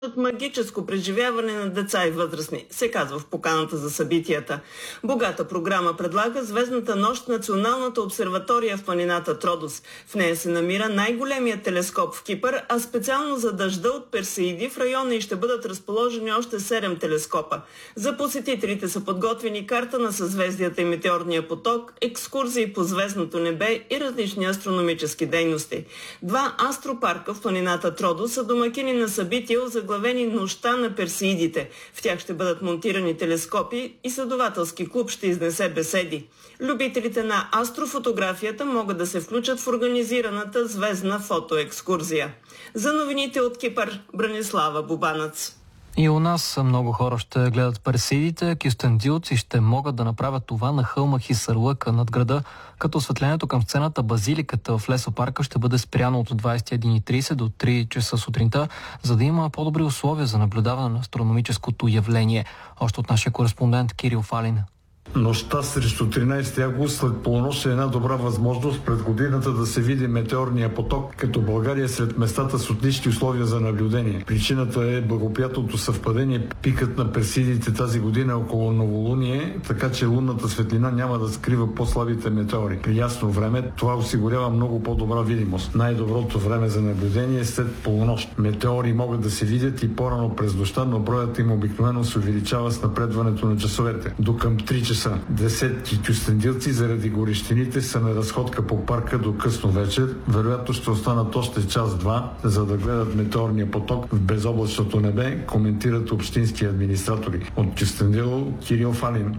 магическо преживяване на деца и възрастни, се казва в поканата за събитията. Богата програма предлага Звездната нощ Националната обсерватория в планината Тродос. В нея се намира най-големият телескоп в Кипър, а специално за дъжда от Персеиди в района и ще бъдат разположени още 7 телескопа. За посетителите са подготвени карта на съзвездията и метеорния поток, екскурзии по звездното небе и различни астрономически дейности. 2 астропарка в планината Тродос са домакини на събития, озаглавени Нощта на Персеидите. В тях ще бъдат монтирани телескопи и следователски клуб ще изнесе беседи. Любителите на астрофотографията могат да се включат в организираната звездна фотоекскурзия. За новините от Кипър, Бранислава Бубанац. И у нас много хора ще гледат персеидите, кюстендилци ще могат да направят това на хълма Хисарлъка над града, като осветлението към сцената Базиликата в лесопарка ще бъде спряно от 21:30 до 3 часа сутринта, за да има по-добри условия за наблюдаване на астрономическото явление. Още от нашия кореспондент Кирил Фалин. Нощта срещу 13 август след полунощ е една добра възможност пред годината да се види метеорния поток, като България е сред местата с отлични условия за наблюдение. Причината е благоприятното съвпадение. Пикът на Персеидите тази година е около новолуние, така че лунната светлина няма да скрива по-слабите метеори. При ясно време това осигурява много по-добра видимост. Най-доброто време за наблюдение е след полунощ. Метеори могат да се видят и по-рано през нощта, но броят им обикновено се увеличава с напредването на часовете. До към 3 часа. Десетки кюстендилци заради горещините са на разходка по парка до късно вечер. Вероятно ще останат още час-два, за да гледат метеорния поток в безоблачното небе, коментират общински администратори. От Кюстендил, Кирил Фалин.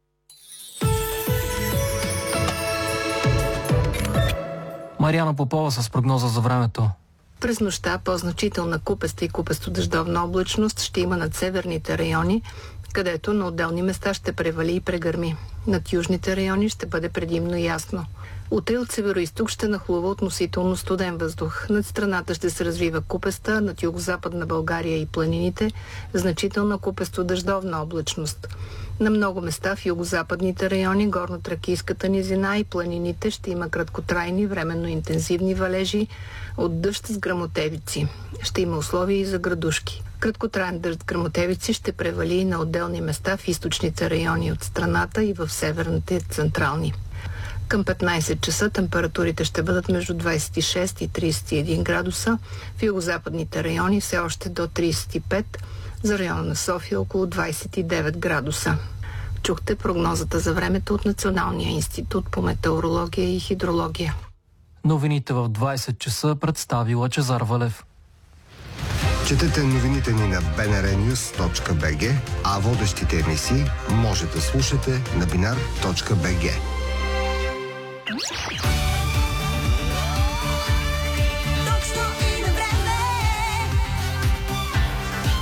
Мариана Попова с прогноза за времето. През нощта по-значителна купеста и купесто-дъждовна облачност ще има над северните райони, където на отделни места ще превали и прегърми. Над южните райони ще бъде предимно ясно. Утре от североизток ще нахлува относително студен въздух. Над страната ще се развива купеста, над югозападна България и планините значителна купесто-дъждовна облачност. На много места в югозападните райони, горно-тракийската низина и планините ще има краткотрайни, временно интензивни валежи от дъжд с гръмотевици. Ще има условия и за градушки. Краткотраен дъжд с гръмотевици ще превали и на отделни места в източните райони от страната и в северните централни. Към 15 часа температурите ще бъдат между 26 и 31 градуса, в югозападните райони все още до 35, за района на София около 29 градуса. Чухте прогнозата за времето от Националния институт по метеорология и хидрология. Новините в 20 часа представи Лъчезар Валев. Четете новините ни на bnrnews.bg, а водещите емисии може да слушате на binar.bg.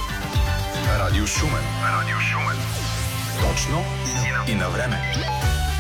Радио Шумен. Точно и на време.